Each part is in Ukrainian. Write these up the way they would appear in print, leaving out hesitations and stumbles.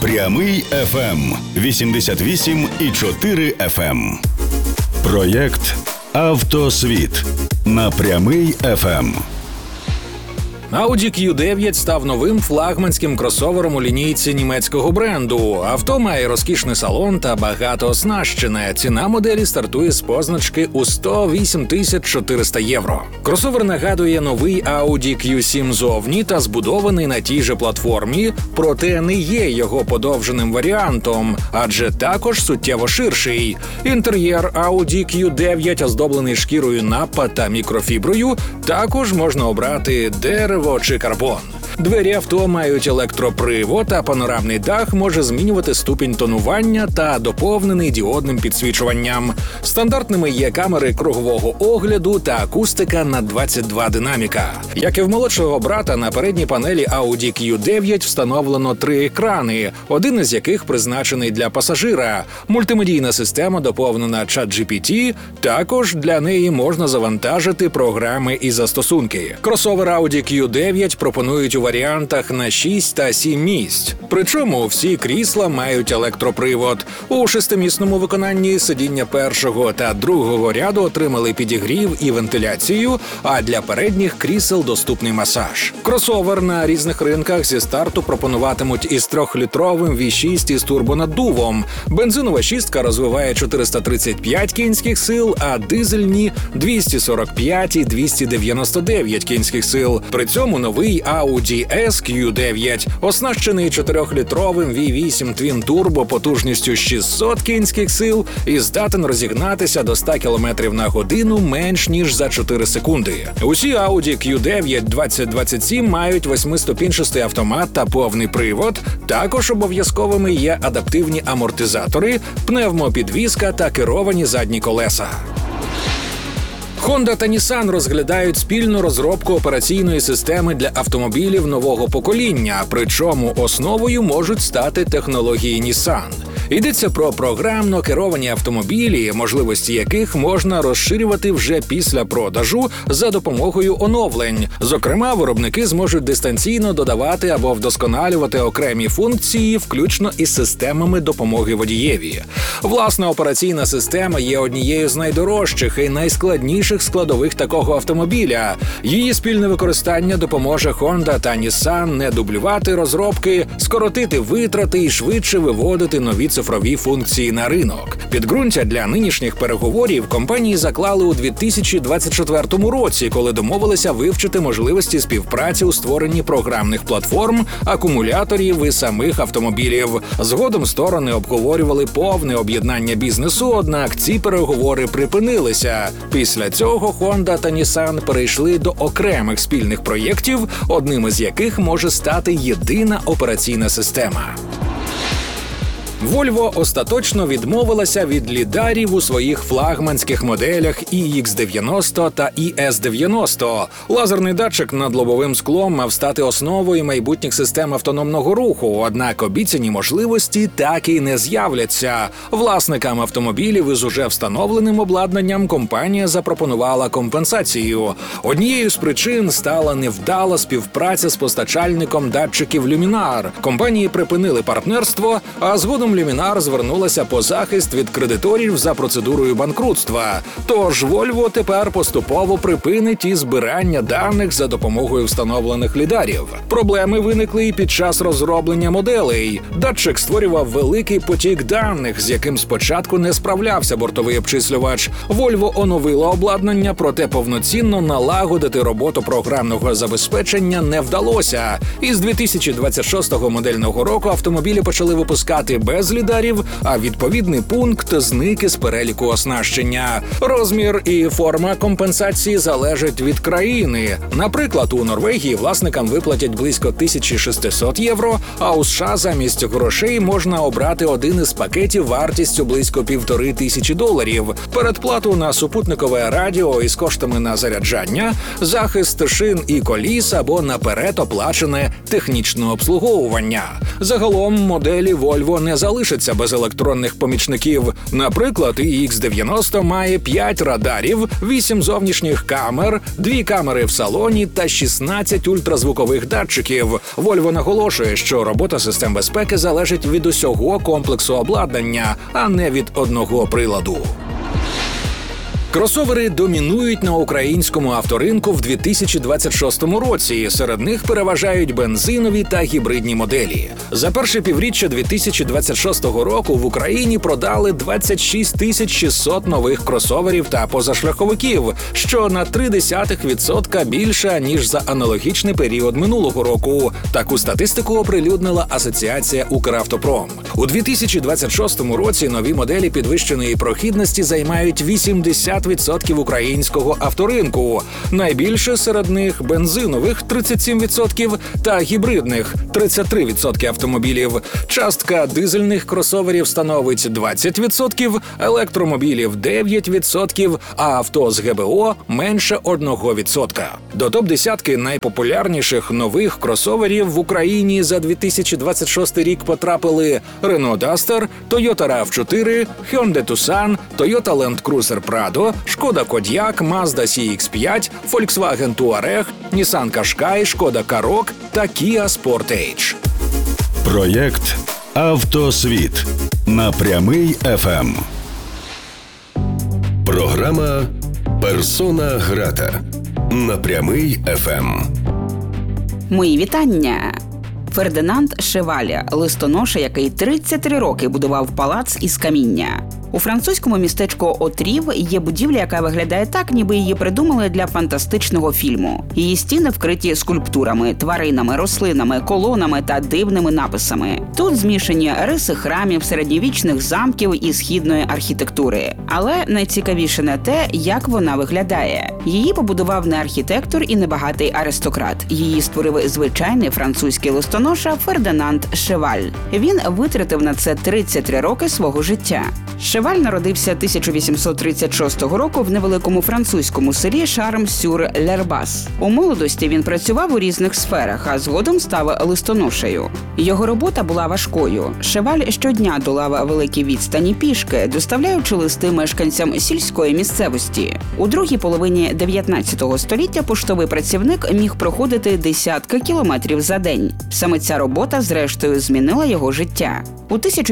Прямий FM 88,4 FM. Проєкт «Автосвіт» на Прямий FM. Audi Q9 став новим флагманським кросовером у лінійці німецького бренду. Авто має розкішний салон та багато оснащене. Ціна моделі стартує з позначки у 108 400 євро. Кросовер нагадує новий Audi Q7 зовні та збудований на тій же платформі, проте не є його подовженим варіантом, адже також суттєво ширший. Інтер'єр Audi Q9 оздоблений шкірою напа та мікрофіброю, також можна обрати дерево чи карбон. Двері авто мають електропривод, а панорамний дах може змінювати ступінь тонування та доповнений діодним підсвічуванням. Стандартними є камери кругового огляду та акустика на 22 динаміка. Як і в молодшого брата, на передній панелі Audi Q9 встановлено 3 екрани, один із яких призначений для пасажира. Мультимедійна система доповнена ChatGPT, також для неї можна завантажити програми і застосунки. Кросовер Audi Q9 пропонують у варіантах на 6 та 7 місць. Причому всі крісла мають електропривод. У шестимісному виконанні сидіння першого та другого ряду отримали підігрів і вентиляцію, а для передніх крісел доступний масаж. Кросовер на різних ринках зі старту пропонуватимуть із 3-літровим V6 із турбонаддувом. Бензинова шістка розвиває 435 кінських сил, а дизельні – 245 і 299 кінських сил. При цьому новий Audi SQ9 оснащений 4-літровим V8 Twin Turbo потужністю 600 кінських сил і здатен розігнатися до 100 км на годину менш ніж за 4 секунди. Усі Audi Q9 2027 мають 8-ступінчастий автомат та повний привод. Також обов'язковими є адаптивні амортизатори, пневмопідвізка та керовані задні колеса. Honda та Nissan розглядають спільну розробку операційної системи для автомобілів нового покоління, причому основою можуть стати технології Nissan. Йдеться про програмно керовані автомобілі, можливості яких можна розширювати вже після продажу за допомогою оновлень. Зокрема, виробники зможуть дистанційно додавати або вдосконалювати окремі функції, включно із системами допомоги водієві. Власна операційна система є однією з найдорожчих і найскладніших складових такого автомобіля. Її спільне використання допоможе Honda та Nissan не дублювати розробки, скоротити витрати і швидше виводити нові цифрові функції на ринок. Підґрунтя для нинішніх переговорів компанії заклали у 2024 році, коли домовилися вивчити можливості співпраці у створенні програмних платформ, акумуляторів і самих автомобілів. Згодом сторони обговорювали повне об'єднання бізнесу, однак ці переговори припинилися. Після цього Honda та Nissan перейшли до окремих спільних проєктів, одним із яких може стати єдина операційна система. Volvo остаточно відмовилася від лідарів у своїх флагманських моделях iX90 та ES90. Лазерний датчик над лобовим склом мав стати основою майбутніх систем автономного руху, однак обіцяні можливості так і не з'являться. Власникам автомобілів із уже встановленим обладнанням компанія запропонувала компенсацію. Однією з причин стала невдала співпраця з постачальником датчиків Luminar. Компанії припинили партнерство, а згодом Luminar звернулася по захист від кредиторів за процедурою банкрутства. Тож Volvo тепер поступово припинить і збирання даних за допомогою встановлених лідарів. Проблеми виникли і під час розроблення моделей. Датчик створював великий потік даних, з яким спочатку не справлявся бортовий обчислювач. Volvo оновила обладнання, проте повноцінно налагодити роботу програмного забезпечення не вдалося. Із 2026 модельного року автомобілі почали випускати без лідарів, а відповідний пункт зник із переліку оснащення. Розмір і форма компенсації залежать від країни. Наприклад, у Норвегії власникам виплатять близько 1600 євро, а у США замість грошей можна обрати один із пакетів вартістю близько $1500. Передплату на супутникове радіо із коштами на заряджання, захист шин і коліс або наперед оплачене технічне обслуговування. Загалом моделі Volvo не залишиться без електронних помічників. Наприклад, iX90 має 5 радарів, 8 зовнішніх камер, 2 камери в салоні та 16 ультразвукових датчиків. Volvo наголошує, що робота систем безпеки залежить від усього комплексу обладнання, а не від одного приладу. Кросовери домінують на українському авторинку в 2026 році. Серед них переважають бензинові та гібридні моделі. За перше півріччя 2026 року в Україні продали 26 600 нових кросоверів та позашляховиків, що на 0,3% більше, ніж за аналогічний період минулого року. Таку статистику оприлюднила Асоціація «Укравтопром». У 2026 році нові моделі підвищеної прохідності займають 80% українського авторинку. Найбільше серед них бензинових 37% та гібридних 33% автомобілів. Частка дизельних кросоверів становить 20%, електромобілів 9%, а авто з ГБО менше 1%. До топ-10 найпопулярніших нових кросоверів в Україні за 2026 рік потрапили Renault Duster, Toyota RAV4, Hyundai Tucson, Toyota Land Cruiser Prado, Шкода Кодіак, Mazda CX-5, Volkswagen Touareg, Nissan Qashqai, Шкода Karoq та Kia Sportage. Проєкт «Автосвіт» на Прямий ФМ. Програма «Персона грата» на Прямий ФМ. Мої вітання! Фердинанд Шеваль – листоноша, який 33 роки будував палац із каміння. У французькому містечку Отрів є будівля, яка виглядає так, ніби її придумали для фантастичного фільму. Її стіни вкриті скульптурами, тваринами, рослинами, колонами та дивними написами. Тут змішані риси храмів, середньовічних замків і східної архітектури. Але найцікавіше не те, як вона виглядає. Її побудував не архітектор і не багатий аристократ. Її створив звичайний французький листоноша Фердинанд Шеваль. Він витратив на це 33 роки свого життя. Шеваль народився 1836 року в невеликому французькому селі Шарм-сюр-Лербас. У молодості він працював у різних сферах, а згодом став листоношею. Його робота була важкою. Шеваль щодня долав великі відстані пішки, доставляючи листи мешканцям сільської місцевості. У другій половині 19 століття поштовий працівник міг проходити десятки кілометрів за день. Саме ця робота, зрештою, змінила його життя. У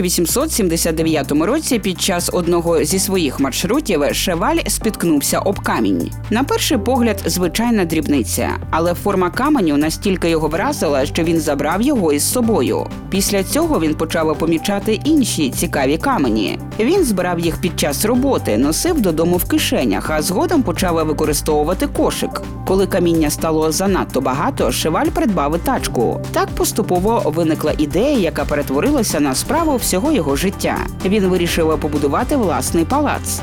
1879 році під час одного зі своїх маршрутів Шеваль спіткнувся об камінь. На перший погляд, звичайна дрібниця, але форма каменю настільки його вразила, що він забрав його із собою. Після цього він почав помічати інші цікаві камені. Він збирав їх під час роботи, носив додому в кишенях, а згодом почав використовувати кошик. Коли каміння стало занадто багато, Шеваль придбав і тачку. Так поступово виникла ідея, яка перетворилася на справу всього його життя. Він вирішив побудувати власний палац.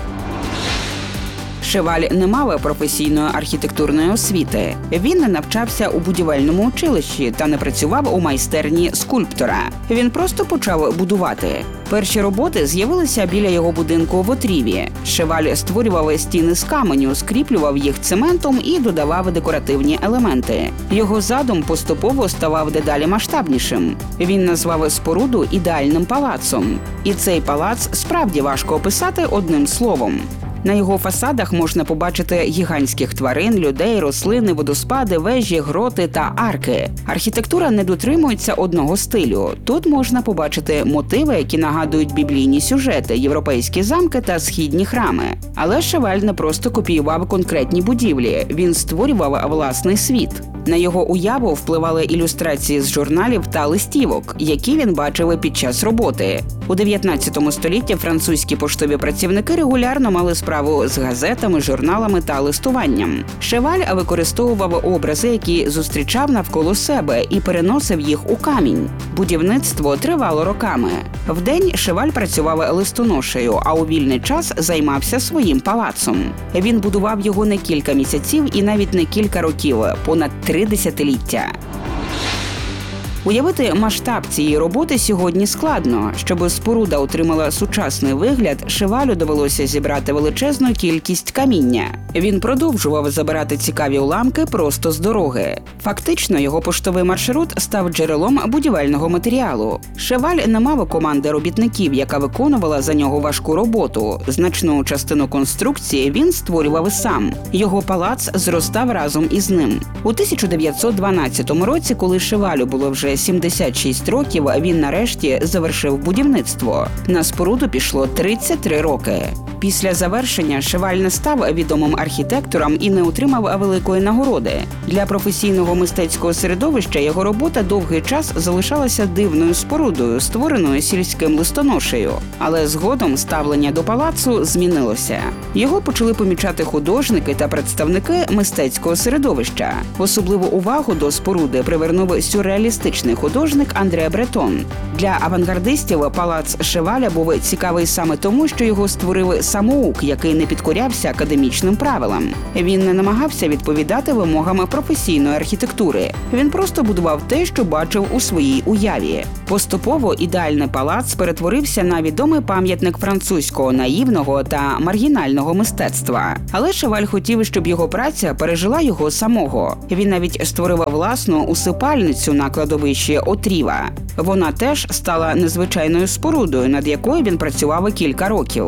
Шеваль не мав професійної архітектурної освіти. Він не навчався у будівельному училищі та не працював у майстерні скульптора. Він просто почав будувати. Перші роботи з'явилися біля його будинку в Отріві. Шеваль створював стіни з каменю, скріплював їх цементом і додавав декоративні елементи. Його задум поступово ставав дедалі масштабнішим. Він назвав споруду ідеальним палацом. І цей палац справді важко описати одним словом. На його фасадах можна побачити гігантських тварин, людей, рослини, водоспади, вежі, гроти та арки. Архітектура не дотримується одного стилю. Тут можна побачити мотиви, які нагадують біблійні сюжети, європейські замки та східні храми. Але Шеваль не просто копіював конкретні будівлі, він створював власний світ. На його уяву впливали ілюстрації з журналів та листівок, які він бачив під час роботи. У 19 столітті французькі поштові працівники регулярно мали справу з газетами, журналами та листуванням. Шеваль використовував образи, які зустрічав навколо себе, і переносив їх у камінь. Будівництво тривало роками. Вдень Шеваль працював листоношею, а у вільний час займався своїм палацом. Він будував його не кілька місяців і навіть не кілька років, понад 3 десятиліття. Уявити масштаб цієї роботи сьогодні складно. Щоб споруда отримала сучасний вигляд, Шевалю довелося зібрати величезну кількість каміння. Він продовжував забирати цікаві уламки просто з дороги. Фактично, його поштовий маршрут став джерелом будівельного матеріалу. Шеваль не мав команди робітників, яка виконувала за нього важку роботу. Значну частину конструкції він створював сам. Його палац зростав разом із ним. У 1912 році, коли Шевалю було вже 76 років, він нарешті завершив будівництво. На споруду пішло 33 роки. Після завершення Шеваль не став відомим архітектором і не отримав великої нагороди. Для професійного мистецького середовища його робота довгий час залишалася дивною спорудою, створеною сільським листоношею. Але згодом ставлення до палацу змінилося. Його почали помічати художники та представники мистецького середовища. Особливу увагу до споруди привернув сюрреалістичний художник Андре Бретон. Для авангардистів палац Шеваля був цікавий саме тому, що його створив самоук, який не підкорявся академічним правилам. Він не намагався відповідати вимогам професійної архітектури. Він просто будував те, що бачив у своїй уяві. Поступово ідеальний палац перетворився на відомий пам'ятник французького наївного та маргінального мистецтва. Але Шеваль хотів, щоб його праця пережила його самого. Він навіть створив власну усипальницю на кладовищі Отріва. Вона теж стала незвичайною спорудою, над якою він працював кілька років.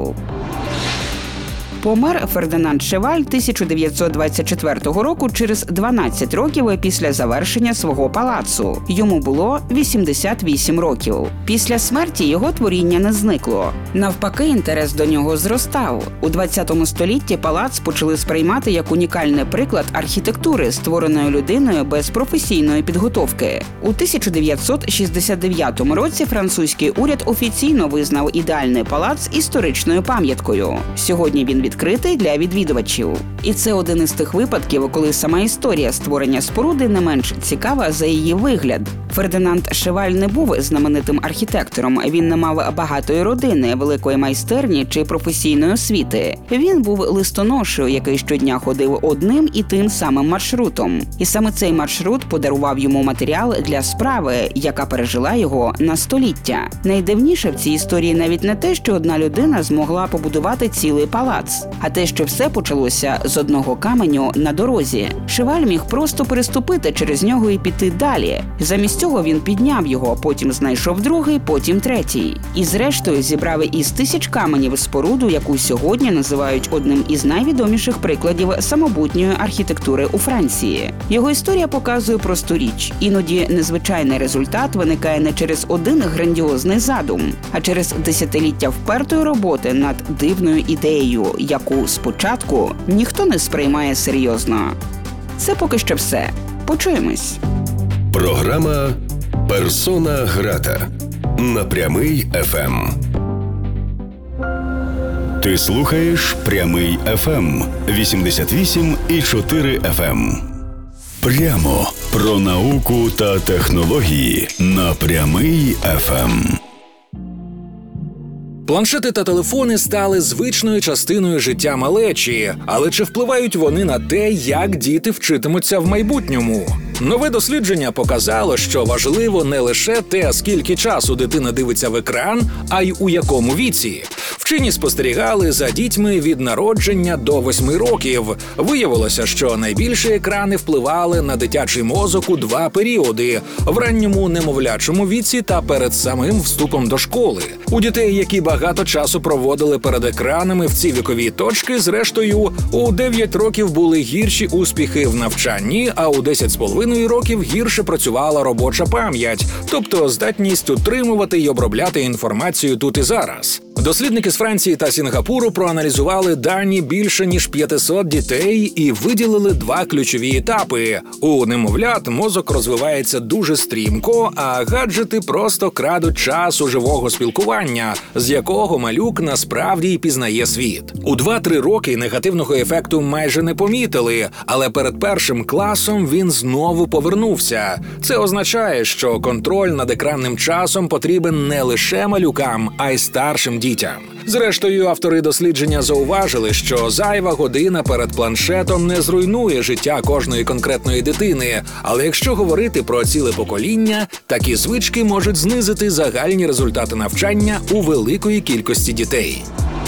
Помер Фердинанд Шеваль 1924 року через 12 років після завершення свого палацу. Йому було 88 років. Після смерті його творіння не зникло. Навпаки, інтерес до нього зростав. У 20 столітті палац почали сприймати як унікальний приклад архітектури, створеної людиною без професійної підготовки. У 1969 році французький уряд офіційно визнав ідеальний палац історичною пам'яткою. Сьогодні він відкритий для відвідувачів. І це один із тих випадків, коли сама історія створення споруди не менш цікава за її вигляд. Фердинанд Шеваль не був знаменитим архітектором, він не мав багатої родини, великої майстерні чи професійної освіти. Він був листоношею, який щодня ходив одним і тим самим маршрутом. І саме цей маршрут подарував йому матеріал для справи, яка пережила його на століття. Найдивніше в цій історії навіть не те, що одна людина змогла побудувати цілий палац, а те, що все почалося з одного каменю на дорозі. Шеваль міг просто переступити через нього і піти далі. Замість цього він підняв його, потім знайшов другий, потім третій. І зрештою зібрав із тисяч каменів споруду, яку сьогодні називають одним із найвідоміших прикладів самобутньої архітектури у Франції. Його історія показує просту річ. Іноді незвичайний результат виникає не через один грандіозний задум, а через десятиліття впертої роботи над дивною ідеєю, яку спочатку ніхто не сприймає серйозно. Це поки що все. Почуємось. Програма «Персона грата» на Прямий ФМ. Ти слухаєш Прямий ФМ 88,4 FM. Прямо про науку та технології на Прямий ФМ. Планшети та телефони стали звичною частиною життя малечі, але чи впливають вони на те, як діти вчитимуться в майбутньому? Нове дослідження показало, що важливо не лише те, скільки часу дитина дивиться в екран, а й у якому віці. Вчені спостерігали за дітьми від народження до 8 років. Виявилося, що найбільше екрани впливали на дитячий мозок у 2 періоди – в ранньому немовлячому віці та перед самим вступом до школи. У дітей, які багато часу проводили перед екранами в ці вікові точки, зрештою, у 9 років були гірші успіхи в навчанні, а у 10,5 років гірше працювала робоча пам'ять, тобто здатність утримувати й обробляти інформацію тут і зараз. Дослідники з Франції та Сінгапуру проаналізували дані більше ніж 500 дітей і виділили 2 ключові етапи. У немовлят мозок розвивається дуже стрімко, а гаджети просто крадуть час у живого спілкування, з якого малюк насправді й пізнає світ. У 2-3 роки негативного ефекту майже не помітили, але перед 1 класом він знову повернувся. Це означає, що контроль над екранним часом потрібен не лише малюкам, а й старшим дітям. Зрештою, автори дослідження зауважили, що зайва година перед планшетом не зруйнує життя кожної конкретної дитини, але якщо говорити про ціле покоління, такі звички можуть знизити загальні результати навчання у великої кількості дітей.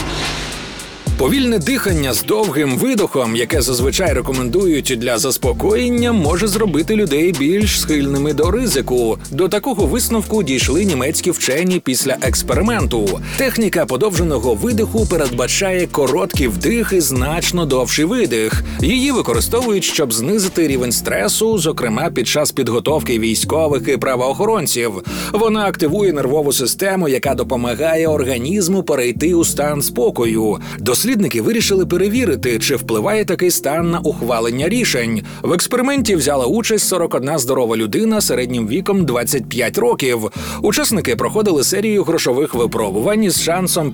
Повільне дихання з довгим видохом, яке зазвичай рекомендують для заспокоєння, може зробити людей більш схильними до ризику. До такого висновку дійшли німецькі вчені після експерименту. Техніка подовженого видиху передбачає короткі вдихи, значно довший видих. Її використовують, щоб знизити рівень стресу, зокрема під час підготовки військових і правоохоронців. Вона активує нервову систему, яка допомагає організму перейти у стан спокою. Дослідники вирішили перевірити, чи впливає такий стан на ухвалення рішень. В експерименті взяла участь 41 здорова людина середнім віком 25 років. Учасники проходили серію грошових випробувань з шансом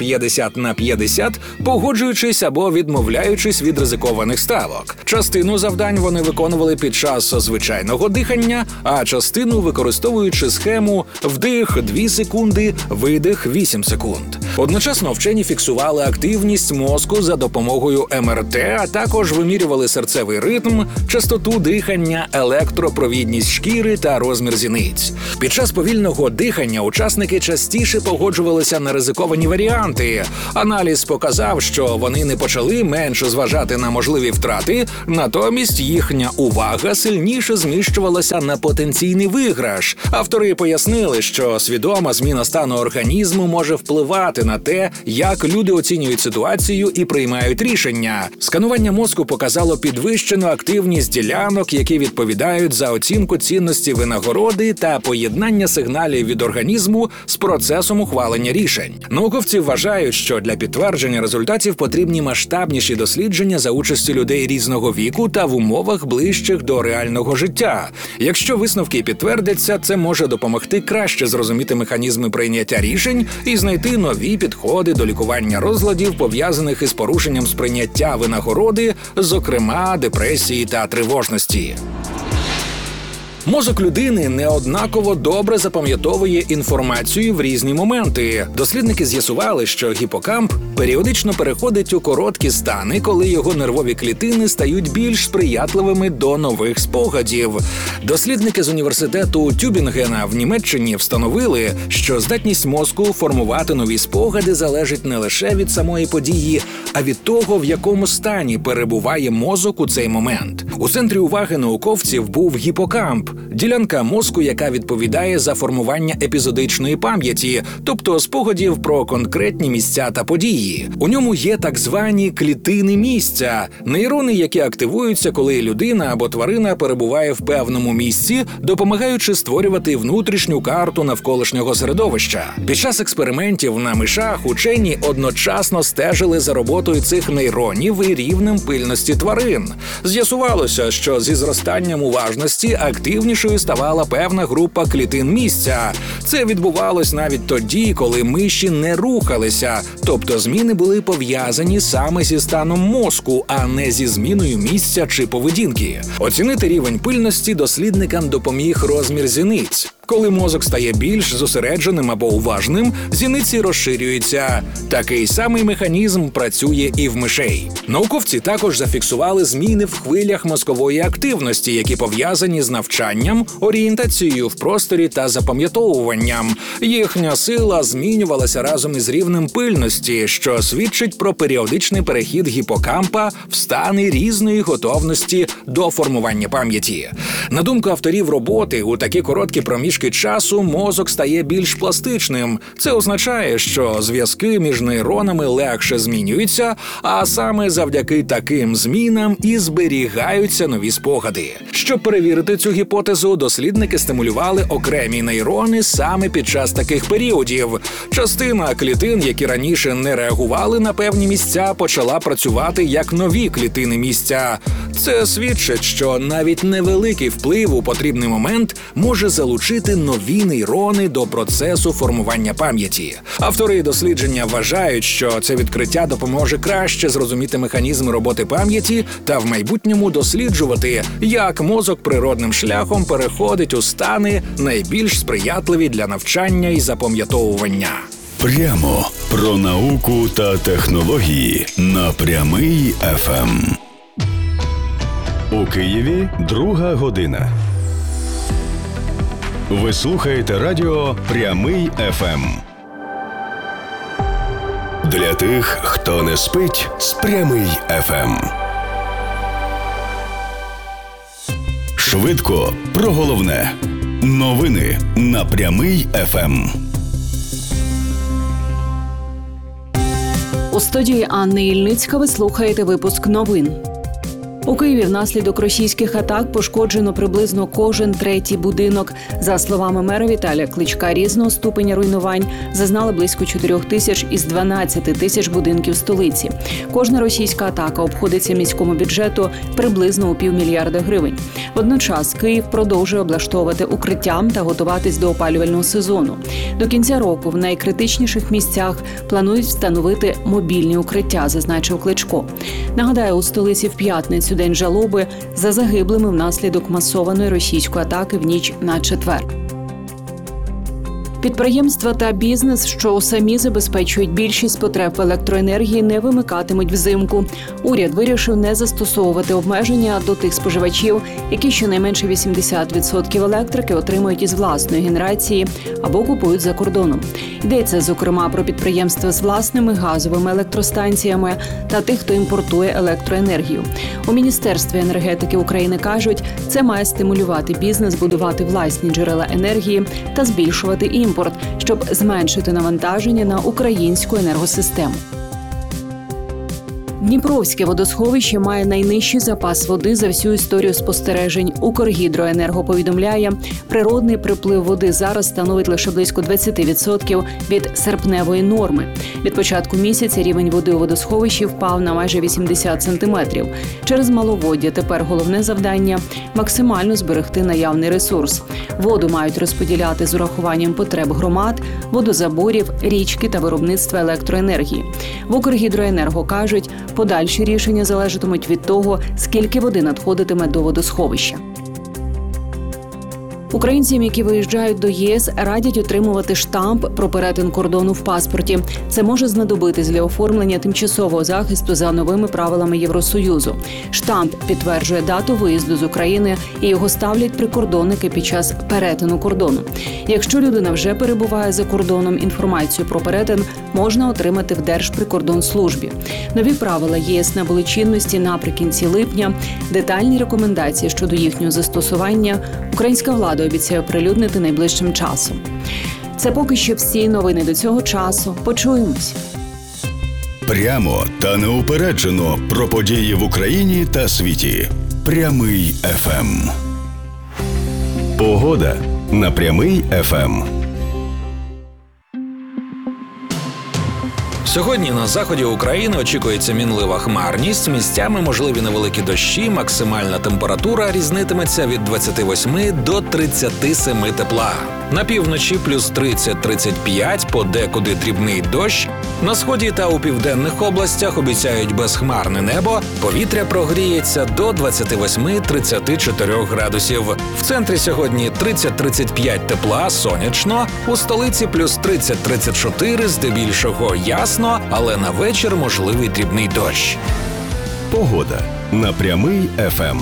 50/50, погоджуючись або відмовляючись від ризикованих ставок. Частину завдань вони виконували під час звичайного дихання, а частину використовуючи схему вдих 2 секунди, видих 8 секунд. Одночасно вчені фіксували активність мозку за допомогою МРТ, а також вимірювали серцевий ритм, частоту дихання, електропровідність шкіри та розмір зіниць. Під час повільного дихання учасники частіше погоджувалися на ризиковані варіанти. Аналіз показав, що вони не почали менше зважати на можливі втрати, натомість їхня увага сильніше зміщувалася на потенційний виграш. Автори пояснили, що свідома зміна стану організму може впливати на те, як люди оцінюють ситуацію і приймають рішення. Сканування мозку показало підвищену активність ділянок, які відповідають за оцінку цінності винагороди та поєднання сигналів від організму з процесом ухвалення рішень. Науковці вважають, що для підтвердження результатів потрібні масштабніші дослідження за участю людей різного віку та в умовах ближчих до реального життя. Якщо висновки підтвердяться, це може допомогти краще зрозуміти механізми прийняття рішень і знайти нові підходи до лікування розладів, пов'язаних із порушенням сприйняття винагороди, зокрема депресії та тривожності. Мозок людини неоднаково добре запам'ятовує інформацію в різні моменти. Дослідники з'ясували, що гіпокамп періодично переходить у короткі стани, коли його нервові клітини стають більш сприятливими до нових спогадів. Дослідники з університету Тюбінгена в Німеччині встановили, що здатність мозку формувати нові спогади залежить не лише від самої події, а від того, в якому стані перебуває мозок у цей момент. У центрі уваги науковців був гіпокамп – ділянка мозку, яка відповідає за формування епізодичної пам'яті, тобто спогадів про конкретні місця та події. У ньому є так звані клітини місця – нейрони, які активуються, коли людина або тварина перебуває в певному місці, допомагаючи створювати внутрішню карту навколишнього середовища. Під час експериментів на мишах учені одночасно стежили за роботою цих нейронів і рівнем пильності тварин. З'ясувалося, що зі зростанням уважності активнішою ставала певна група клітин місця. Це відбувалось навіть тоді, коли миші не рухалися, тобто зміни були пов'язані саме зі станом мозку, а не зі зміною місця чи поведінки. Оцінити рівень пильності дослідникам допоміг розмір зіниць. Коли мозок стає більш зосередженим або уважним, зіниці розширюються. Такий самий механізм працює і в мишей. Науковці також зафіксували зміни в хвилях мозкової активності, які пов'язані з навчанням, орієнтацією в просторі та запам'ятовуванням. Їхня сила змінювалася разом із рівнем пильності, що свідчить про періодичний перехід гіпокампа в стани різної готовності до формування пам'яті. На думку авторів роботи, у такі короткі проміжки часу мозок стає більш пластичним. Це означає, що зв'язки між нейронами легше змінюються, а саме завдяки таким змінам і зберігаються нові спогади. Щоб перевірити цю гіпотезу, дослідники стимулювали окремі нейрони саме під час таких періодів. Частина клітин, які раніше не реагували на певні місця, почала працювати як нові клітини місця. Це свідчить, що навіть невеликий вплив у потрібний момент може залучити нові нейрони до процесу формування пам'яті. Автори дослідження вважають, що це відкриття допоможе краще зрозуміти механізми роботи пам'яті та в майбутньому досліджувати, як мозок природним шляхом переходить у стани найбільш сприятливі для навчання і запам'ятовування. Прямо про науку та технології на Прямий ФМ. У Києві 2 година. Ви слухаєте радіо Прямий ФМ. Для тих, хто не спить з Прямий ФМ. Швидко про головне. Новини на Прямий ФМ. У студії Анни Ільницька ви слухаєте випуск новин. У Києві внаслідок російських атак пошкоджено приблизно кожен третій будинок. За словами мера Віталія Кличка, різного ступеня руйнувань зазнали близько 4 тисяч із 12 тисяч будинків столиці. Кожна російська атака обходиться міському бюджету приблизно у $500 мільярда. Водночас Київ продовжує облаштовувати укриття та готуватись до опалювального сезону. До кінця року в найкритичніших місцях планують встановити мобільні укриття, зазначив Кличко. Нагадаю, у столиці в п'ятницю день жалоби за загиблими внаслідок масованої російської атаки в ніч на четвер. Підприємства та бізнес, що самі забезпечують більшість потреб в електроенергії, не вимикатимуть взимку. Уряд вирішив не застосовувати обмеження до тих споживачів, які щонайменше 80% електрики отримують із власної генерації або купують за кордоном. Йдеться, зокрема, про підприємства з власними газовими електростанціями та тих, хто імпортує електроенергію. У Міністерстві енергетики України кажуть, це має стимулювати бізнес будувати власні джерела енергії та збільшувати імпорт, щоб зменшити навантаження на українську енергосистему. Дніпровське водосховище має найнижчий запас води за всю історію спостережень. Укргідроенерго повідомляє, природний приплив води зараз становить лише близько 20% від серпневої норми. Від початку місяця рівень води у водосховищі впав на майже 80 сантиметрів. Через маловоддя тепер головне завдання – максимально зберегти наявний ресурс. Воду мають розподіляти з урахуванням потреб громад, водозаборів, річки та виробництва електроенергії. В Укргідроенерго кажуть, подальші рішення залежатимуть від того, скільки води надходитиме до водосховища. Українцям, які виїжджають до ЄС, радять отримувати штамп про перетин кордону в паспорті. Це може знадобитись для оформлення тимчасового захисту за новими правилами Євросоюзу. Штамп підтверджує дату виїзду з України і його ставлять прикордонники під час перетину кордону. Якщо людина вже перебуває за кордоном, інформацію про перетин можна отримати в Держприкордонслужбі. Нові правила ЄС набули чинності наприкінці липня. Детальні рекомендації щодо їхнього застосування українська влада обіцяє оприлюднити найближчим часом. Це поки що всі новини до цього часу. Почуємось. Прямо та неупереджено про події в Україні та світі. Прямий ФМ. Погода на Прямий ФМ. Сьогодні на заході України очікується мінлива хмарність, місцями можливі невеликі дощі, максимальна температура різнитиметься від 28 до 37 тепла. На півночі плюс 30-35, подекуди дрібний дощ. На сході та у південних областях обіцяють безхмарне небо, повітря прогріється до 28-34 градусів. В центрі сьогодні 30-35 тепла, сонячно, у столиці плюс 30-34, здебільшого ясно, але на вечір можливий дрібний дощ. Погода на Прямий ФМ.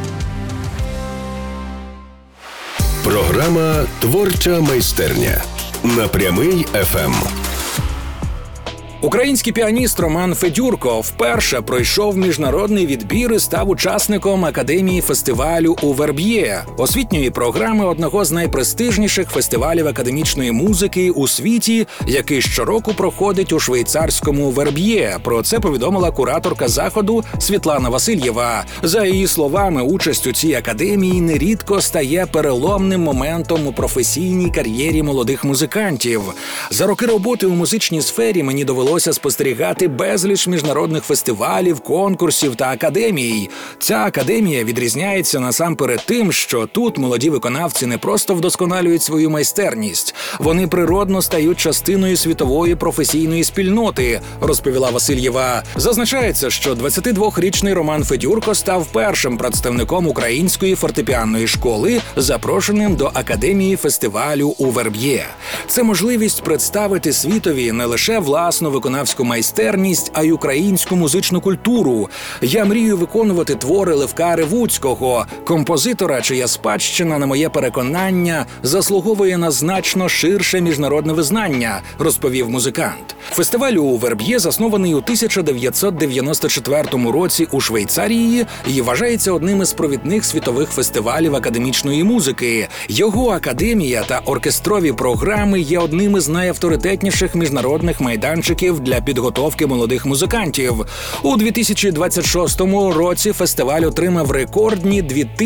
Програма «Творча майстерня» на Прямий ФМ. Український піаніст Роман Федюрко вперше пройшов міжнародний відбір і став учасником Академії фестивалю у Верб'є, освітньої програми одного з найпрестижніших фестивалів академічної музики у світі, який щороку проходить у швейцарському Верб'є. Про це повідомила кураторка заходу Світлана Васильєва. За її словами, участь у цій академії нерідко стає переломним моментом у професійній кар'єрі молодих музикантів. За роки роботи у музичній сфері мені довелося довелося спостерігати безліч міжнародних фестивалів, конкурсів та академій. Ця академія відрізняється насамперед тим, що тут молоді виконавці не просто вдосконалюють свою майстерність, вони природно стають частиною світової професійної спільноти, розповіла Васильєва. Зазначається, що 22-річний Роман Федюрко став першим представником української фортепіанної школи, запрошеним до академії фестивалю у Верб'є. Це можливість представити світові не лише власну виконавську майстерність, а й українську музичну культуру. Я мрію виконувати твори Левка Ревуцького, композитора, чия спадщина, на моє переконання, заслуговує на значно ширше міжнародне визнання, розповів музикант. Фестиваль у Верб'є заснований у 1994 році у Швейцарії і вважається одним із провідних світових фестивалів академічної музики. Його академія та оркестрові програми є одним із найавторитетніших міжнародних майданчиків для підготовки молодих музикантів. У 2026 році фестиваль отримав рекордні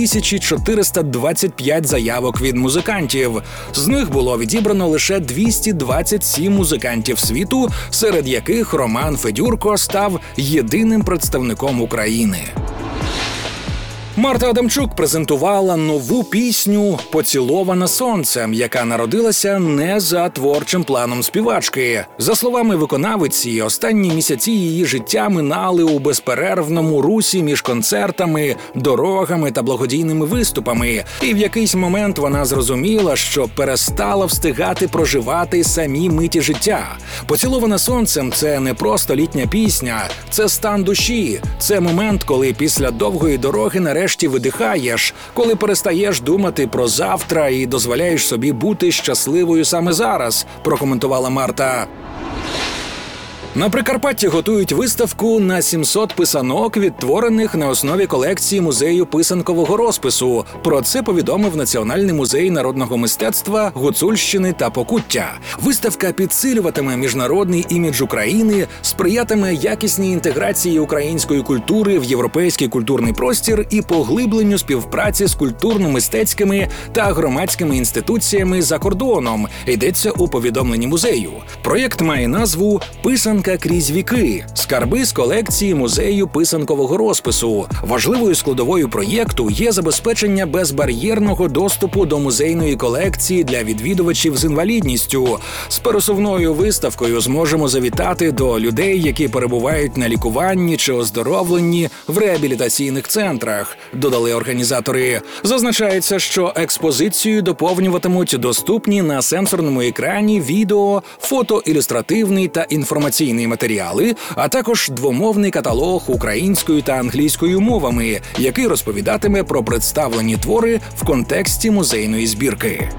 2425 заявок від музикантів. З них було відібрано лише 227 музикантів світу, серед яких Роман Федюрко став єдиним представником України. Марта Адамчук презентувала нову пісню «Поцілована сонцем», яка народилася не за творчим планом співачки. За словами виконавиці, останні місяці її життя минали у безперервному русі між концертами, дорогами та благодійними виступами. І в якийсь момент вона зрозуміла, що перестала встигати проживати самі миті життя. «Поцілована сонцем» – це не просто літня пісня, це стан душі. Це момент, коли після довгої дороги нарешті видихаєш, коли перестаєш думати про завтра і дозволяєш собі бути щасливою саме зараз, прокоментувала Марта. На Прикарпатті готують виставку на 700 писанок, відтворених на основі колекції музею писанкового розпису. Про це повідомив Національний музей народного мистецтва Гуцульщини та Покуття. Виставка підсилюватиме міжнародний імідж України, сприятиме якісній інтеграції української культури в європейський культурний простір і поглибленню співпраці з культурно-мистецькими та громадськими інституціями за кордоном, йдеться у повідомленні музею. Проєкт має назву «Писанка крізь віки» – скарби з колекції музею писанкового розпису. Важливою складовою проєкту є забезпечення безбар'єрного доступу до музейної колекції для відвідувачів з інвалідністю. З пересувною виставкою зможемо завітати до людей, які перебувають на лікуванні чи оздоровленні в реабілітаційних центрах, додали організатори. Зазначається, що експозицію доповнюватимуть доступні на сенсорному екрані відео, фото-ілюстративний та інформаційний матеріали, а також двомовний каталог українською та англійською мовами, який розповідатиме про представлені твори в контексті музейної збірки.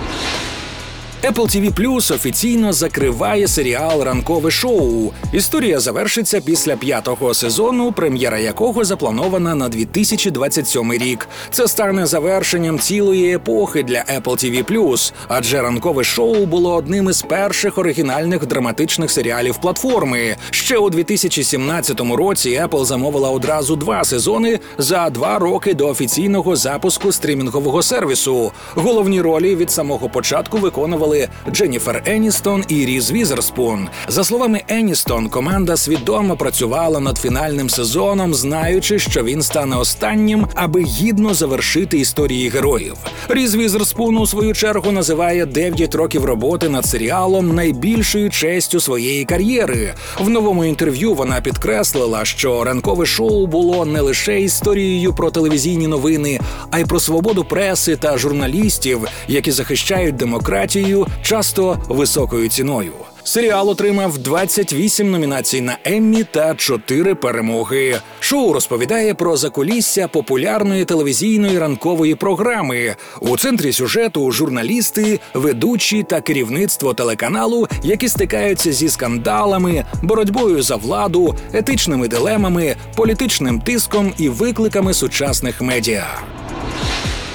Apple TV+ офіційно закриває серіал «Ранкове шоу». Історія завершиться після 5-го сезону, прем'єра якого запланована на 2027 рік. Це стане завершенням цілої епохи для Apple TV+, адже «Ранкове шоу» було одним із перших оригінальних драматичних серіалів платформи. Ще у 2017 році Apple замовила одразу 2 сезони за 2 роки до офіційного запуску стрімінгового сервісу. Головні ролі від самого початку виконували Дженніфер Еністон і Різ Візерспун. За словами Еністон, команда свідомо працювала над фінальним сезоном, знаючи, що він стане останнім, аби гідно завершити історії героїв. Різ Візерспун, у свою чергу, називає 9 років роботи над серіалом найбільшою честю своєї кар'єри. В новому інтерв'ю вона підкреслила, що «Ранкове шоу» було не лише історією про телевізійні новини, а й про свободу преси та журналістів, які захищають демократію, часто високою ціною. Серіал отримав 28 номінацій на Еммі та 4 перемоги. Шоу розповідає про закулісся популярної телевізійної ранкової програми. У центрі сюжету журналісти, ведучі та керівництво телеканалу, які стикаються зі скандалами, боротьбою за владу, етичними дилемами, політичним тиском і викликами сучасних медіа.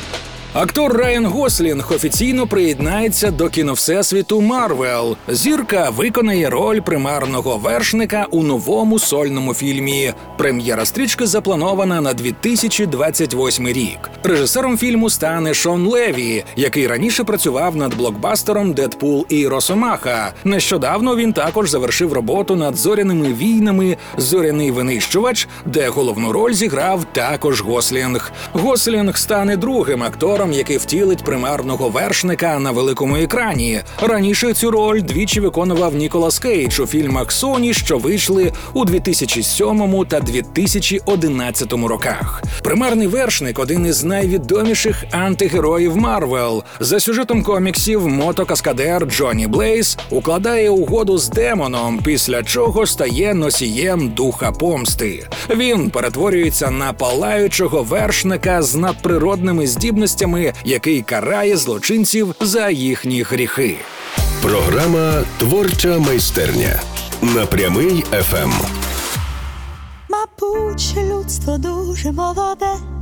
Актор Райан Гослінг офіційно приєднається до кіновсесвіту Марвел. Зірка виконає роль примарного вершника у новому сольному фільмі. Прем'єра стрічки запланована на 2028 рік. Режисером фільму стане Шон Леві, який раніше працював над блокбастером «Дедпул і Росомаха». Нещодавно він також завершив роботу над «Зоряними війнами. Зоряний винищувач», де головну роль зіграв також Гослінг. Гослінг стане другим актором, який втілить примарного вершника на великому екрані. Раніше цю роль двічі виконував Ніколас Кейдж у фільмах Sony, що вийшли у 2007 та 2011 роках. Примарний вершник – один із найвідоміших антигероїв Марвел. За сюжетом коміксів мотокаскадер Джонні Блейз укладає угоду з демоном, після чого стає носієм духа помсти. Він перетворюється на палаючого вершника з надприродними здібностями, який карає злочинців за їхні гріхи. Програма «Творча майстерня» на Прямий ФМ. Мабуть, людство дуже молоде.